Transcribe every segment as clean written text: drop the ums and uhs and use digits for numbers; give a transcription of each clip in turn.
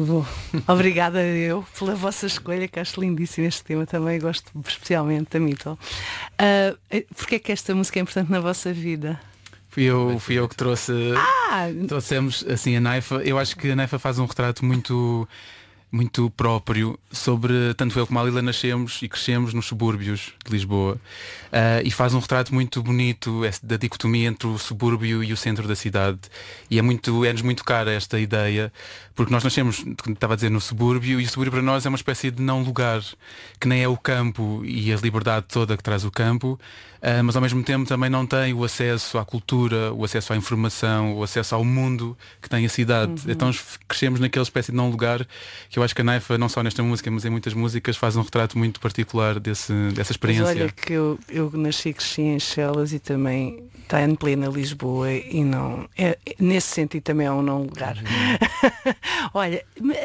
Que bom. Obrigada eu pela vossa escolha, que acho lindíssimo este tema também, gosto especialmente da Mito. Porque é que esta música é importante na vossa vida? Fui eu que trouxemos assim a Naifa. Eu acho que a Naifa faz um retrato muito próprio sobre, tanto eu como a Lila nascemos e crescemos nos subúrbios de Lisboa, e faz um retrato muito bonito da dicotomia entre o subúrbio e o centro da cidade, e é-nos muito cara esta ideia, porque nós nascemos, como estava a dizer, no subúrbio, e o subúrbio para nós é uma espécie de não lugar, que nem é o campo e a liberdade toda que traz o campo, mas ao mesmo tempo também não tem o acesso à cultura, o acesso à informação, o acesso ao mundo que tem a cidade. Então crescemos naquela espécie de não lugar, que eu acho que a Naifa, não só nesta música, mas em muitas músicas, faz um retrato muito particular dessa experiência. Mas olha que eu nasci e cresci em Chelas e também está em plena Lisboa e não nesse sentido também é um não lugar. Olha,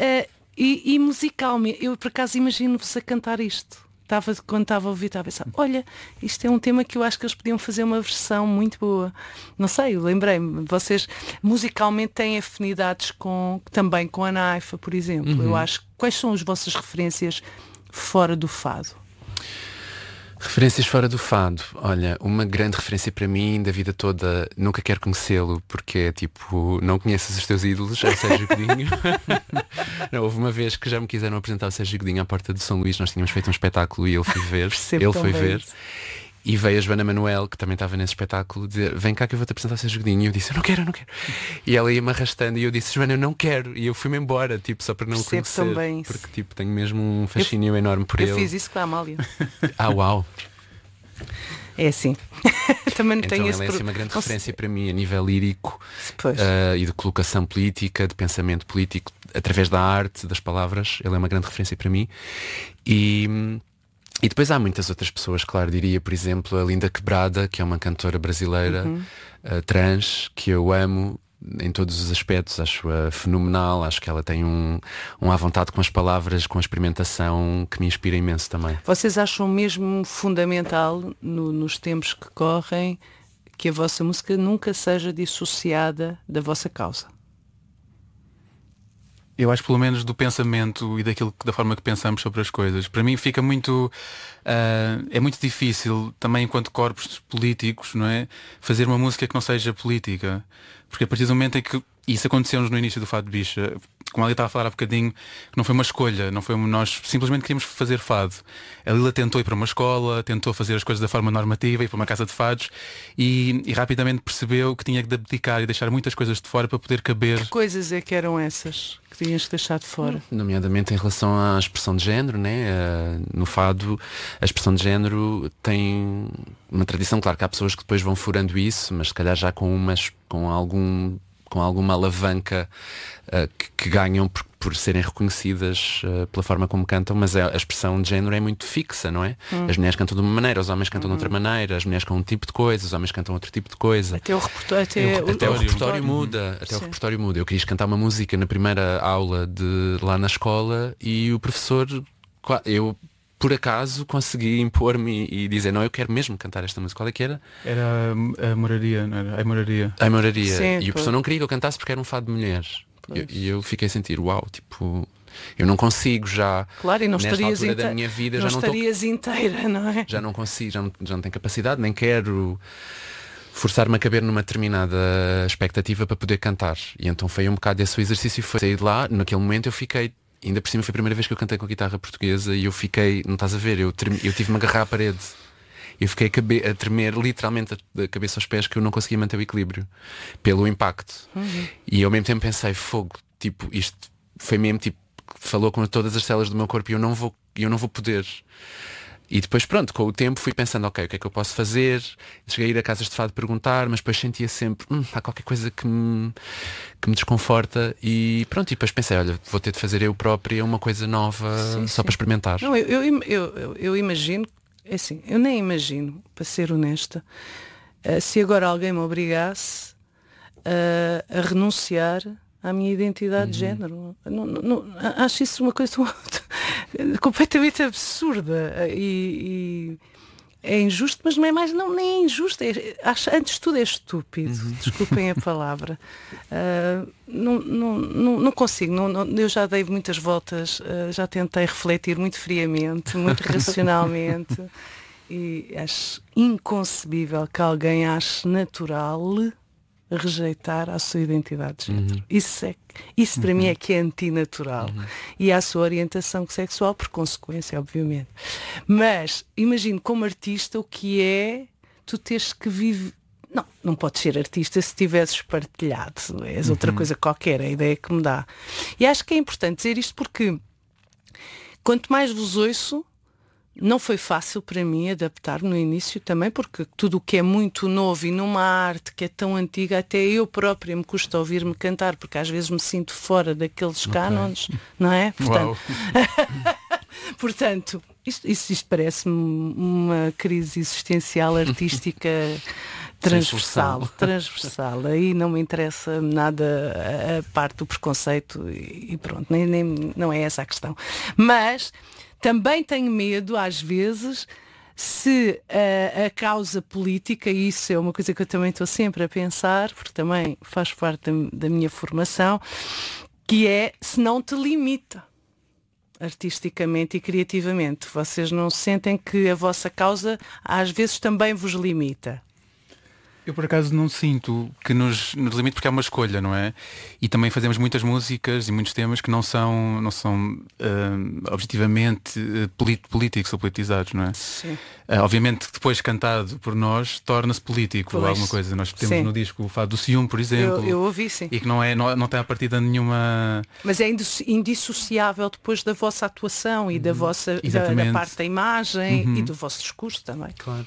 e musicalmente, eu por acaso imagino-vos a cantar isto. Quando estava a ouvir, estava a pensar, olha, isto é um tema que eu acho que eles podiam fazer uma versão muito boa. Não sei, lembrei-me, vocês musicalmente têm afinidades também com a Naifa, por exemplo. Eu acho, quais são as vossas referências fora do fado? Referências fora do fado. Olha, uma grande referência para mim da vida toda, nunca quero conhecê-lo, porque é tipo, não conheces os teus ídolos, é o Sérgio Godinho. Não, houve uma vez que já me quiseram apresentar o Sérgio Godinho à porta de São Luís, nós tínhamos feito um espetáculo e ele foi ver. Ele foi ver. E veio a Joana Manuel, que também estava nesse espetáculo, dizer, vem cá que eu vou-te apresentar o Sérgio Godinho. E eu disse, eu não quero. E ela ia-me arrastando e eu disse, Joana, eu não quero. E eu fui-me embora, tipo, só para não o conhecer. Também. Porque tipo, tenho mesmo um fascínio enorme por ele. Eu fiz isso com a Amália. Uau. É assim. Também então tenho ela é assim uma grande referência para mim a nível lírico, e de colocação política, de pensamento político, através da arte, das palavras. Ele é uma grande referência para mim. E depois há muitas outras pessoas, claro, diria, por exemplo, a Linda Quebrada, que é uma cantora brasileira, trans, que eu amo em todos os aspectos, acho-a fenomenal, acho que ela tem um à vontade com as palavras, com a experimentação, que me inspira imenso também. Vocês acham mesmo fundamental, nos tempos que correm, que a vossa música nunca seja dissociada da vossa causa? Eu acho, pelo menos, do pensamento e da forma que pensamos sobre as coisas. Para mim fica muito... é muito difícil, também enquanto corpos políticos, não é? Fazer uma música que não seja política. Porque a partir do momento em que... Isso aconteceu-nos no início do Fado de Bicha. Como a Lila estava a falar há bocadinho, que não foi uma escolha, nós simplesmente queríamos fazer fado. A Lila tentou ir para uma escola, tentou fazer as coisas da forma normativa, ir para uma casa de fados e rapidamente percebeu que tinha que abdicar e deixar muitas coisas de fora para poder caber. Que coisas é que eram essas que tinhas que deixar de fora? Nomeadamente em relação à expressão de género, né? No fado, a expressão de género tem uma tradição, claro que há pessoas que depois vão furando isso, mas se calhar já com alguma alavanca que ganham por serem reconhecidas pela forma como cantam, mas a expressão de género é muito fixa, não é? As mulheres cantam de uma maneira, os homens cantam de outra maneira, as mulheres cantam um tipo de coisa, os homens cantam outro tipo de coisa. Até o repertório muda. Até o repertório muda. Eu quis cantar uma música na primeira aula lá na escola e o professor, eu por acaso consegui impor-me e dizer, não, eu quero mesmo cantar esta música. Qual é que era? Era a Moraria, não era? A Moraria. A Moraria. Sim, e o professor não queria que eu cantasse porque era um fado de mulheres. E eu fiquei a sentir, uau, tipo, eu não consigo já. Claro, e não nesta altura da minha vida, não estarias inteira, não é? Já não consigo, já não tenho capacidade, nem quero forçar-me a caber numa determinada expectativa para poder cantar. E então foi um bocado esse o exercício, foi sair de lá, naquele momento eu fiquei. Ainda por cima foi a primeira vez que eu cantei com guitarra portuguesa e eu fiquei, não estás a ver, eu tive-me a agarrar à parede. Eu fiquei a tremer literalmente da cabeça aos pés, que eu não conseguia manter o equilíbrio pelo impacto. E ao mesmo tempo pensei, fogo, tipo, isto foi mesmo tipo, falou com todas as células do meu corpo e eu não vou poder. E depois pronto, com o tempo fui pensando, ok, o que é que eu posso fazer? Cheguei a ir a casas de fado perguntar, mas depois sentia sempre, há qualquer coisa que me desconforta e pronto, e depois pensei, olha, vou ter de fazer eu própria uma coisa nova, só para experimentar. Não, eu imagino, assim, eu nem imagino, para ser honesta, se agora alguém me obrigasse a renunciar à minha identidade de género. Não, acho isso uma coisa completamente absurda e é injusto, mas não é mais, não, nem é injusto, antes de tudo é estúpido, desculpem a palavra. Não consigo, eu já dei muitas voltas, já tentei refletir muito friamente, muito racionalmente, e acho inconcebível que alguém ache natural rejeitar a sua identidade de género. Isso para mim é que é antinatural. E a sua orientação sexual, por consequência, obviamente. Mas imagino como artista o que é tu teres que viver. Não podes ser artista se tivesses partilhado. És outra coisa qualquer, a ideia que me dá. E acho que é importante dizer isto porque quanto mais vos ouço, não foi fácil para mim adaptar no início também, porque tudo o que é muito novo e numa arte que é tão antiga, até eu própria me custa ouvir-me cantar, porque às vezes me sinto fora daqueles cânones, não é? Portanto, isto parece-me uma crise existencial artística transversal. Aí não me interessa nada a parte do preconceito e pronto, nem não é essa a questão. Mas também tenho medo, às vezes, se a causa política, e isso é uma coisa que eu também estou sempre a pensar, porque também faz parte da minha formação, que é se não te limita artisticamente e criativamente. Vocês não sentem que a vossa causa às vezes também vos limita? Eu por acaso não sinto que nos limite, porque é uma escolha, não é? E também fazemos muitas músicas e muitos temas que não são objetivamente políticos ou politizados, não é? Sim. Obviamente que depois cantado por nós torna-se político ou alguma coisa. Nós temos no disco o Fado do Ciúme, por exemplo. Eu ouvi, sim. E que não tem a partida nenhuma. Mas é indissociável depois da vossa atuação e da vossa da parte da imagem e do vosso discurso também. Claro.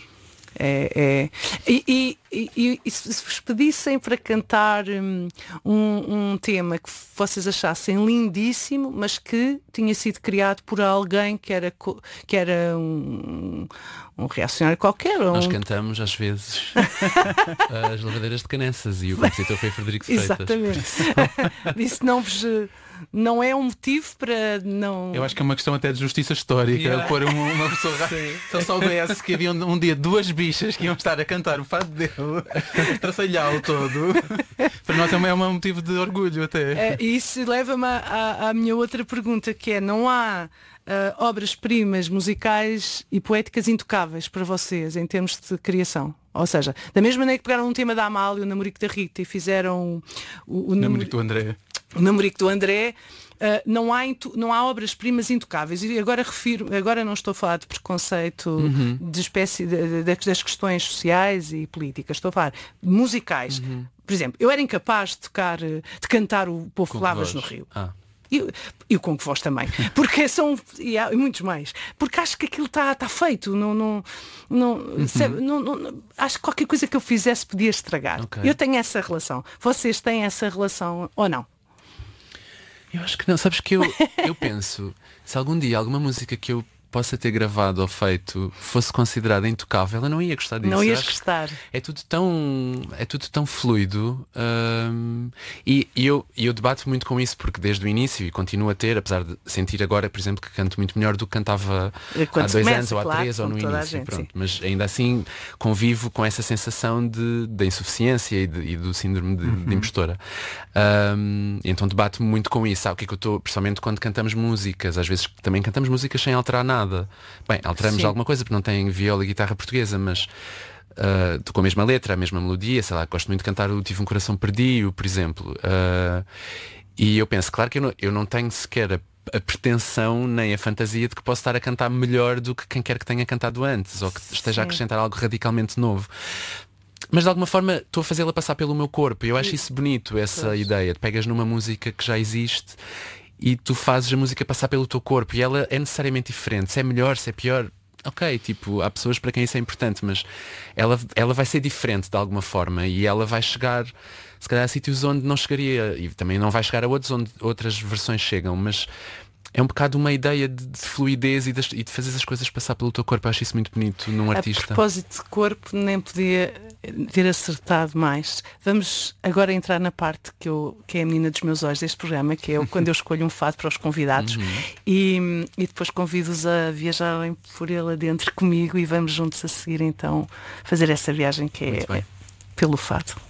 E se vos pedissem para cantar um tema que vocês achassem lindíssimo, mas que tinha sido criado por alguém que era um reacionário qualquer. Nós cantamos às vezes as Lavadeiras de Canessas e o compositor foi Frederico Freitas. Exatamente. Isso não é um motivo para não... Eu acho que é uma questão até de justiça histórica. Pôr uma pessoa... Se eu soubesse que havia um dia duas bichas que iam estar a cantar o fado dele, traçalhá-lo todo, para nós é um motivo de orgulho até. E isso leva-me à minha outra pergunta, que é: não há obras-primas musicais e poéticas intocáveis para vocês em termos de criação? Ou seja, da mesma maneira que pegaram um tema da Amália, o Namorico da Rita, e fizeram o Namorico do André. O Namorico do André, não há obras-primas intocáveis. E agora não estou a falar de preconceito de espécie das questões sociais e políticas, estou a falar de musicais. Por exemplo, eu era incapaz de cantar o Povo que Lavas no Rio. E o Com Que Voz também. Porque e há muitos mais. Porque acho que aquilo está feito. Acho que qualquer coisa que eu fizesse podia estragar. Okay. Eu tenho essa relação. Vocês têm essa relação ou não? Eu acho que não. Sabes que eu penso, se algum dia alguma música que eu possa ter gravado ou feito fosse considerada intocável, eu não ia gostar disso. Não ias gostar. É tudo tão fluido, e eu debato muito com isso, porque desde o início, e continuo a ter, apesar de sentir agora, por exemplo, que canto muito melhor do que cantava há 2 anos, ou há 3, ou no início, mas ainda assim convivo com essa sensação da insuficiência e do síndrome de impostora. Então debato muito com isso. Sabe o que é que eu estou, principalmente quando cantamos músicas, às vezes também cantamos músicas sem alterar nada. Bem, alteramos alguma coisa porque não tem viola e guitarra portuguesa, mas com a mesma letra, a mesma melodia, sei lá, gosto muito de cantar o Tive um Coração Perdido, por exemplo. E eu penso, claro que eu não tenho sequer a pretensão nem a fantasia de que posso estar a cantar melhor do que quem quer que tenha cantado antes, ou que esteja a acrescentar algo radicalmente novo. Mas de alguma forma estou a fazê-la passar pelo meu corpo, e eu acho isso bonito, essa ideia de pegas numa música que já existe e tu fazes a música passar pelo teu corpo, e ela é necessariamente diferente. Se é melhor, se é pior, ok, tipo, há pessoas para quem isso é importante, mas ela vai ser diferente de alguma forma, e ela vai chegar, se calhar, a sítios onde não chegaria, e também não vai chegar a outros onde outras versões chegam, mas é um bocado uma ideia de fluidez e de fazer as coisas passar pelo teu corpo. Eu acho isso muito bonito num artista. A propósito de corpo, nem podia ter acertado mais. Vamos agora entrar na parte que é a menina dos meus olhos deste programa, que é quando eu escolho um fado para os convidados e depois convido-os a viajarem por ele adentro comigo e vamos juntos a seguir então fazer essa viagem que é pelo fado.